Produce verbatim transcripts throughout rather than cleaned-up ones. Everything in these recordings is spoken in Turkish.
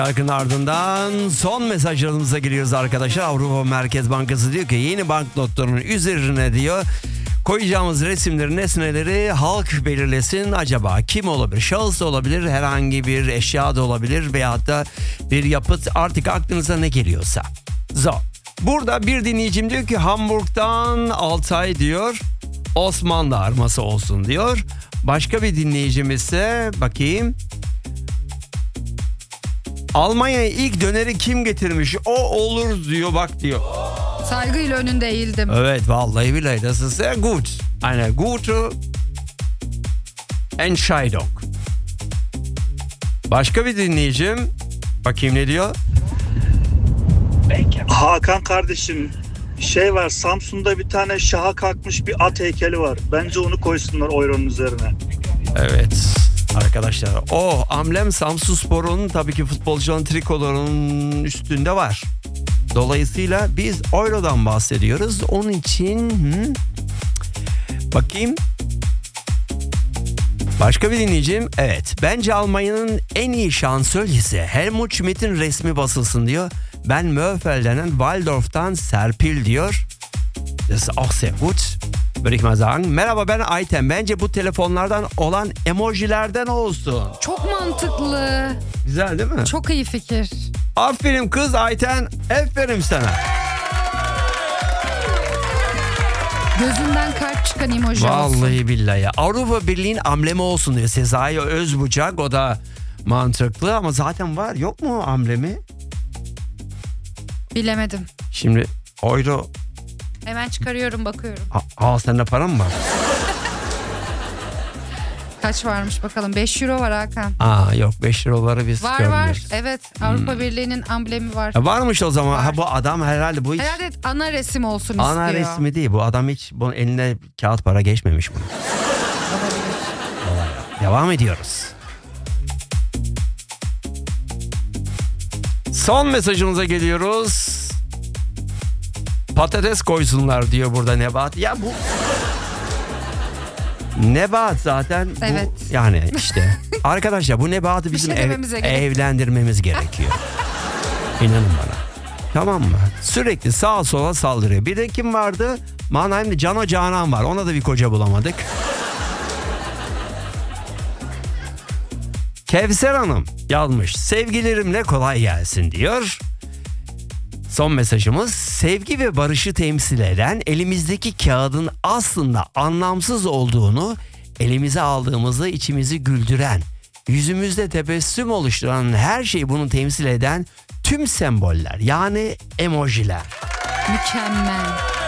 Şarkının ardından son mesajlarımıza giriyoruz arkadaşlar. Avrupa Merkez Bankası diyor ki yeni banknotların üzerine diyor koyacağımız resimleri, nesneleri halk belirlesin. Acaba kim olabilir? Şahıs da olabilir, herhangi bir eşya da olabilir veyahut da bir yapıt, artık aklınıza ne geliyorsa. Zo. Burada bir dinleyicim diyor ki Hamburg'dan Altay diyor Osmanlı arması olsun diyor. Başka bir dinleyicimiz ise bakayım. Almanya'ya ilk döneri kim getirmiş? O olur diyor, bak diyor. Saygıyla önünde eğildim. Evet, vallahi billahi, das ist sehr gut. Eine gute Entscheidung. Başka bir dinleyicim. Bakayım ne diyor? Hakan kardeşim, şey var, Samsun'da bir tane şaha kalkmış bir at heykeli var. Bence onu koysunlar Oyron'un üzerine. Evet arkadaşlar, o amblem Samsunspor'un tabii ki futbolcuların trikolarının üstünde var. Dolayısıyla biz Euro'dan bahsediyoruz. Onun için hı, bakayım. Başka bir dinleyicim, evet, bence Almanya'nın en iyi şansölyesi Helmut Schmidt'in resmi basılsın diyor. Ben Mörfeld'den Waldorf'tan Serpil diyor. Das ist auch sehr gut. Würde ich mal sagen. Merhaba, ben Ayten. Bence bu telefonlardan olan emojilerden olsun. Çok mantıklı. Güzel değil mi? Çok iyi fikir. Aferin kız Ayten. Aferin sana. Gözünden kalp çıkan emoji olsun. Vallahi billahi. Avrupa Birliği'nin amblemi olsun diyor. Sezai Özbucak, o da mantıklı ama zaten var. Yok mu amblemi? Bilemedim. Şimdi euro... Hemen çıkarıyorum, bakıyorum. Aa, sende para mı var? Kaç varmış bakalım. beş euro var Hakan. Aa yok, beş liraları biz Var görmüyoruz. var. Evet, Avrupa hmm. Birliği'nin amblemi var. Ya varmış o zaman. Var. Ha, bu adam herhalde bu hiç... Herhalde ana resim olsun ana istiyor. Ana resmi değil. Bu adam hiç bunun eline kağıt para geçmemiş bunu. Devam ediyoruz. Son mesajımıza geliyoruz. Patates koysunlar diyor burada Nebat. Ya bu... Nebat zaten bu, evet. Yani işte. Arkadaşlar bu Nebat'ı bizim şey ev, evlendirmemiz gerekiyor. İnanın bana. Tamam mı? Sürekli sağa sola saldırıyor. Bir de kim vardı? Mannheim'de Cano Canan var. Ona da bir koca bulamadık. Kevser Hanım yazmış. Sevgilerimle kolay gelsin diyor. Son mesajımız, sevgi ve barışı temsil eden elimizdeki kağıdın aslında anlamsız olduğunu, elimize aldığımızda içimizi güldüren, yüzümüzde tebessüm oluşturan, her şeyi bunu temsil eden tüm semboller, yani emojiler. Mükemmel.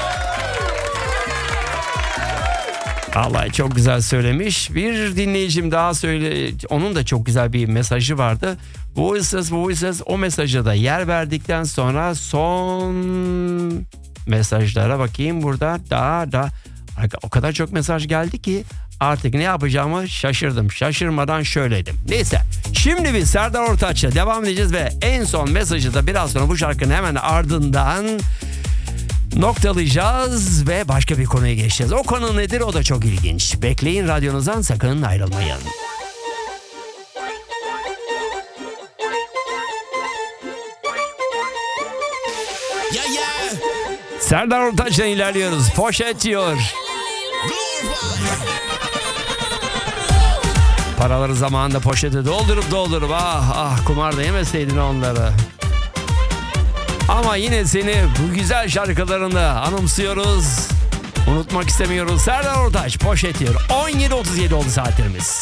Vallahi çok güzel söylemiş. Bir dinleyicim daha söyle, onun da çok güzel bir mesajı vardı. Voices, Voices, o mesaja da yer verdikten sonra son mesajlara bakayım burada. Daha da o kadar çok mesaj geldi ki artık ne yapacağımı şaşırdım. Şaşırmadan şöyleydim. Neyse, şimdi biz Serdar Ortaç'la devam edeceğiz ve en son mesajı da biraz sonra bu şarkının hemen ardından noktalayacağız ve başka bir konuya geçeceğiz. O konu nedir? O da çok ilginç. Bekleyin, radyonuzdan sakın ayrılmayın. Yeah, yeah. Serdar Ortaç'la ilerliyoruz. Poşet diyor. Paraları zamanında poşete doldurup doldurup ah ah kumarda yemeseydin onları. Ama yine seni bu güzel şarkılarında anımsıyoruz. Unutmak istemiyoruz. Serdar Ortaç, Poşet diyor. on yedi otuz yedi oldu saatlerimiz.